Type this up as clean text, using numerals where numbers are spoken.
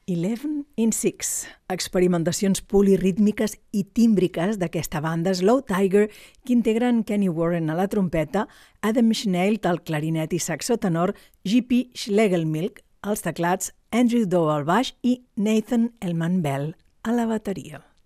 11 in 6, experimentacions polirítmiques i tímbriques d'aquesta banda Slow Tiger, que integren Kenny Warren a la trompeta, Adam Schneilt al clarinet i saxo tenor, J.P. Schlegelmilch als teclats, Andrew Doe al baix i Nathan Elman Bell a la bateria.